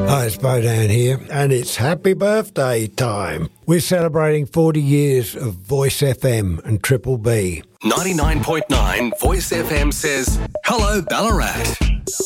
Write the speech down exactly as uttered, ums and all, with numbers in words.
Hi, it's Bodan here, and it's happy birthday time. We're celebrating forty years of Voice F M and Triple B. ninety-nine point nine Voice F M says, hello Ballarat.